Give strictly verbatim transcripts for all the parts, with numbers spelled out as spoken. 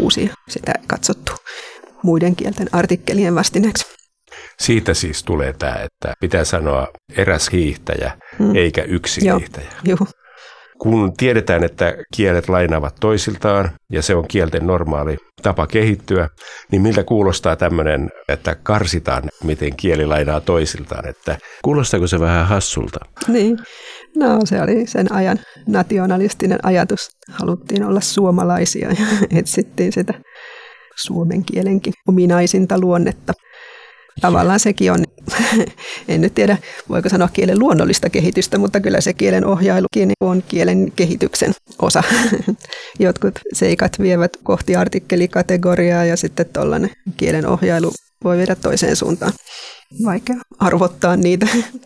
uusia. Sitä ei katsottu muiden kielten artikkelien vastineeksi. Siitä siis tulee tämä, että pitää sanoa eräs hiihtäjä hmm. eikä yksi Joo. hiihtäjä. Joo. Kun tiedetään, että kielet lainaavat toisiltaan ja se on kielten normaali tapa kehittyä, niin miltä kuulostaa tämmöinen, että karsitaan, miten kieli lainaa toisiltaan? Että kuulostaako se vähän hassulta? Niin, no se oli sen ajan nationalistinen ajatus. Haluttiin olla suomalaisia ja etsittiin sitä suomen kielenkin ominaisinta luonnetta. Tavallaan sekin on, en nyt tiedä voiko sanoa kielen luonnollista kehitystä, mutta kyllä se kielen ohjailukin on kielen kehityksen osa. Jotkut seikat vievät kohti artikkelikategoriaa ja sitten tuollainen kielen ohjailu voi viedä toiseen suuntaan. Vaikea arvottaa niitä.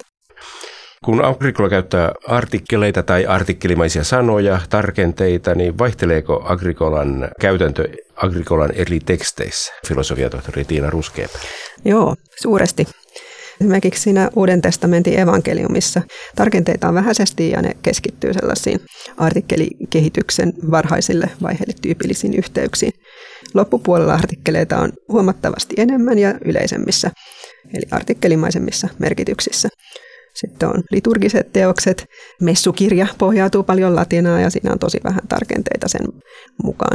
Kun Agricola käyttää artikkeleita tai artikkelimaisia sanoja, tarkenteita, niin vaihteleeko Agricolan käytäntö Agricolan eri teksteissä, filosofiatohtori Tiina Ruskeapää? Joo, suuresti. Esimerkiksi siinä Uuden testamentin evankeliumissa tarkenteita on vähäisesti ja ne keskittyy sellaisiin artikkelikehityksen varhaisille vaiheille tyypillisiin yhteyksiin. Loppupuolella artikkeleita on huomattavasti enemmän ja yleisemmissä, eli artikkelimaisemmissa merkityksissä. Sitten on liturgiset teokset. Messukirja pohjautuu paljon latinaa ja siinä on tosi vähän tarkenteita sen mukaan.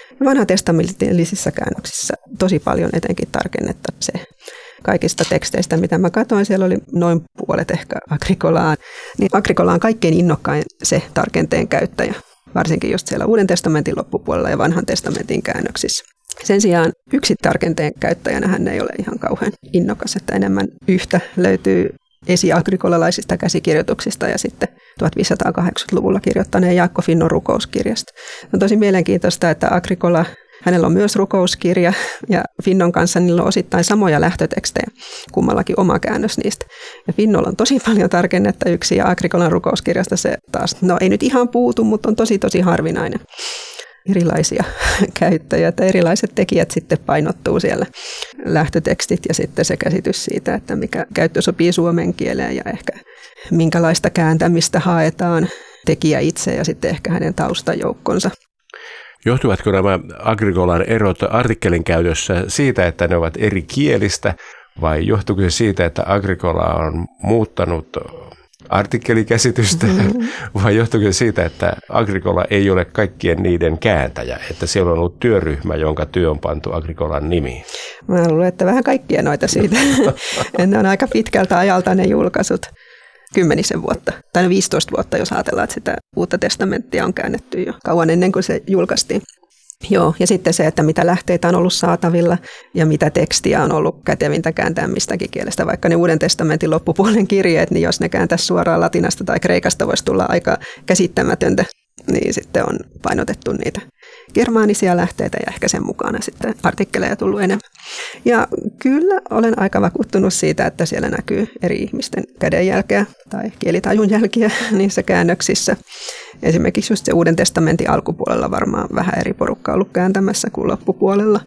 Vanhatestamentillisissa käännöksissä tosi paljon etenkin tarkennetta se. Kaikista teksteistä, mitä mä katsoin, siellä oli noin puolet ehkä Agricolaan. Niin Agricola on kaikkein innokkain se tarkenteen käyttäjä, varsinkin just siellä Uuden testamentin loppupuolella ja Vanhan testamentin käännöksissä. Sen sijaan yksi tarkenteen käyttäjänä hän ei ole ihan kauhean innokas, että enemmän yhtä löytyy esi-agrikolalaisista käsikirjoituksista ja sitten tuhatviisisataakahdeksankymmentäluvulla kirjoittaneen Jaakko Finnon rukouskirjasta. On tosi mielenkiintoista, että Agricola, hänellä on myös rukouskirja ja Finnon kanssa niillä on osittain samoja lähtötekstejä, kummallakin oma käännös niistä. Ja Finnolla on tosi paljon tarkennetta yksi ja Agricolan rukouskirjasta se taas, no ei nyt ihan puutu, mutta on tosi tosi harvinainen. Erilaisia käyttäjiä tai erilaiset tekijät sitten painottuu siellä lähtötekstit ja sitten se käsitys siitä, että mikä käyttö sopii suomen kieleen ja ehkä minkälaista kääntämistä haetaan tekijä itse ja sitten ehkä hänen taustajoukkonsa. Johtuvatko nämä Agricolan erot artikkelin käytössä siitä, että ne ovat eri kielistä vai johtuuko se siitä, että Agricola on muuttanut artikkelikäsitystä, mm-hmm. vai johtuuko se siitä, että Agricola ei ole kaikkien niiden kääntäjä, että siellä on ollut työryhmä, jonka työ on pantu Agricolan nimiin? Mä luulen, että vähän kaikkia noita siitä. Ne on aika pitkältä ajalta ne julkaisut, kymmenisen vuotta, tai viisitoista vuotta, jos ajatellaan, että sitä Uutta testamenttia on käännetty jo kauan ennen kuin se julkaistiin. Joo, ja sitten se, että mitä lähteitä on ollut saatavilla ja mitä tekstiä on ollut kätevintä kääntää mistäkin kielestä. Vaikka ne Uuden testamentin loppupuolen kirjeet, niin jos ne kääntäisi suoraan latinasta tai kreikasta, voisi tulla aika käsittämätöntä, niin sitten on painotettu niitä germaanisia lähteitä ja ehkä sen mukana sitten artikkeleja tullut enemmän. Ja kyllä olen aika vakuuttunut siitä, että siellä näkyy eri ihmisten kädenjälkeä tai kielitajun jälkiä niissä käännöksissä. Esimerkiksi just se Uuden testamentin alkupuolella varmaan vähän eri porukkaa ollut kääntämässä kuin loppupuolella.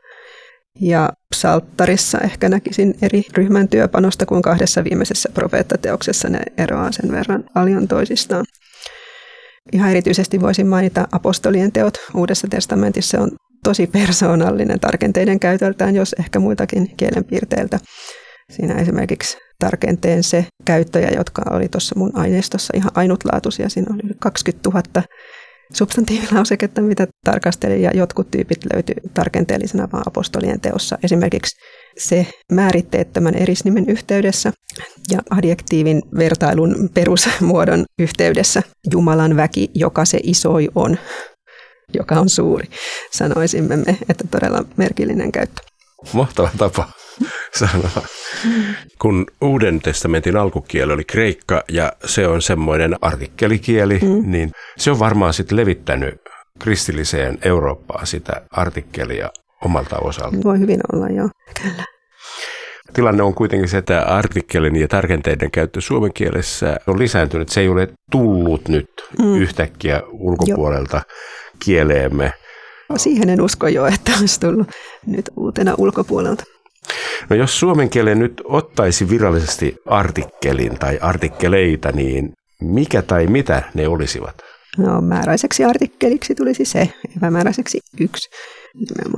Ja psalttarissa ehkä näkisin eri ryhmän työpanosta kuin kahdessa viimeisessä profeettateoksessa ne eroaa sen verran paljon toisistaan. Ihan erityisesti voisin mainita apostolien teot Uudessa testamentissa. Se on tosi persoonallinen tarkenteiden käytöltään, jos ehkä muitakin kielenpiirteiltä. Siinä esimerkiksi tarkenteen se käyttäjä, jotka oli tuossa mun aineistossa ihan ainutlaatuisia. Siinä oli yli kaksikymmentätuhatta substantiivilauseketta, mitä tarkastelin, ja jotkut tyypit löytyi tarkenteellisena vaan apostolien teossa. Esimerkiksi se määritteettömän erisnimen yhteydessä ja adjektiivin vertailun perusmuodon yhteydessä. Jumalan väki, joka se isoi on, joka on suuri, sanoisimme me, että todella merkillinen käyttö. Mahtava tapa sanoa. Kun Uuden testamentin alkukieli oli kreikka ja se on semmoinen artikkelikieli, mm. niin se on varmaan sitten levittänyt kristilliseen Eurooppaan sitä artikkelia omalta osalta. Voi hyvin olla, joo. Kyllä. Tilanne on kuitenkin se, että artikkelin ja tarkenteiden käyttö suomen kielessä on lisääntynyt. Se ei ole tullut nyt mm. yhtäkkiä ulkopuolelta jo kieleemme. Siihen en usko jo, että olisi tullut nyt uutena ulkopuolelta. No jos suomen kielen nyt ottaisi virallisesti artikkelin tai artikkeleita, niin mikä tai mitä ne olisivat? No määräiseksi artikkeliksi tulisi se, epämääräiseksi yksi.